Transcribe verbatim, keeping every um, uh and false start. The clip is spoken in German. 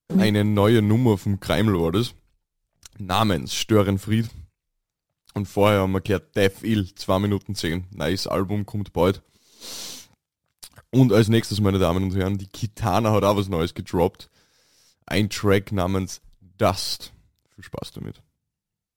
eine neue Nummer vom Crime Lords namens Störenfried. Und vorher haben wir gehört Death Ill, zwei Minuten zehn. Neues Album kommt bald. Und als nächstes, meine Damen und Herren, die Kitana hat auch was Neues gedroppt. Ein Track namens Dust. Viel Spaß damit.